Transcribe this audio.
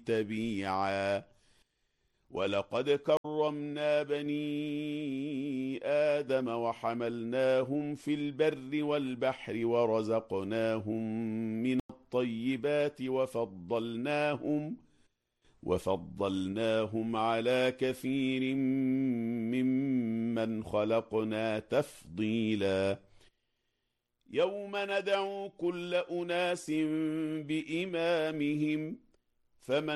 تبيعا ولقد كرمنا بني آدم وحملناهم في البر والبحر ورزقناهم من الطيبات وفضلناهم على كثير ممن خلقنا تفضيلا يوم ندعو كل أناس بإمامهم فمن